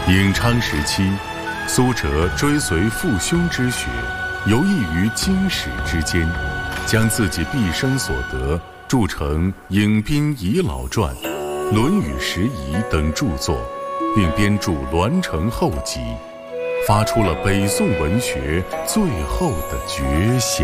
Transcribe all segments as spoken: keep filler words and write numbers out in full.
颍昌时期，苏辙追随父兄之学，游弋于经史之间，将自己毕生所得著成《颍宾遗老传》《论语拾遗》等著作，并编著《栾城后集》，发出了北宋文学最后的绝响。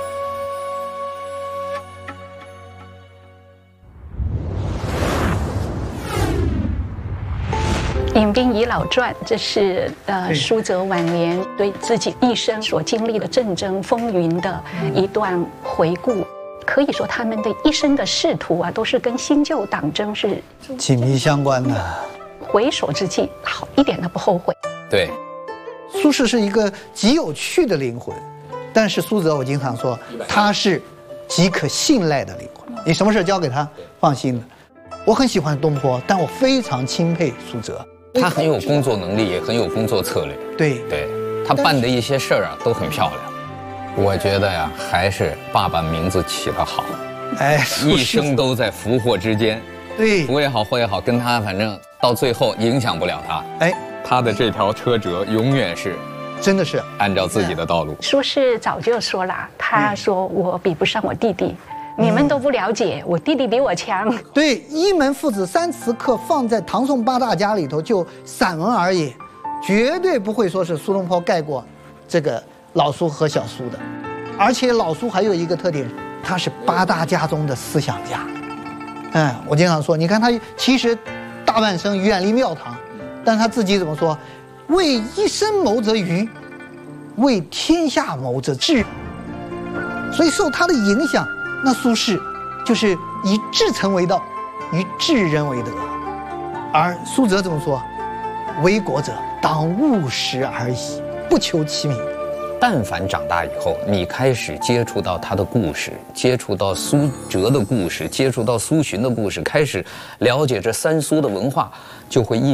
《颍宾遗老传》，这是呃苏辙晚年对自己一生所经历的战争风云的一段回顾。可以说，他们的一生的仕途啊，都是跟新旧党争是紧密相关的。 回首之际，好一点都不后悔。 对， 苏轼是一个极有趣的灵魂，但是苏辙，我经常说他是极可信赖的灵魂。你什么事交给他，放心的。我很喜欢东坡，但我非常钦佩苏辙。 他很有工作能力，也很有工作策略。 对， 对他办的一些事儿啊，都很漂亮。我觉得呀，还是爸爸名字起得好， 哎， 一生都在福祸之间。 对， 福也好，祸也好，跟他反正到最后影响不了他。 哎， 他的这条车辙永远是， 真的是按照自己的道路。 苏轼早就说了，他说我比不上我弟弟。你们都不了解，我弟弟比我强。 对，一门父子三词课放在唐宋八大家里头就散文而已，绝对不会说是苏东坡盖过这个老苏和小苏的。而且老苏还有一个特点，他是八大家中的思想家。嗯，我经常说，你看他其实大半生远离庙堂，但他自己怎么说？为一生谋则愚，为天下谋则智。所以受他的影响，那苏轼就是以至诚为道，以治人为德。而苏辙怎么说？为国者当务实而已，不求其名。 但凡长大以后，你开始接触到他的故事，接触到苏辙的故事，接触到苏洵的故事，开始了解这三苏的文化，就会意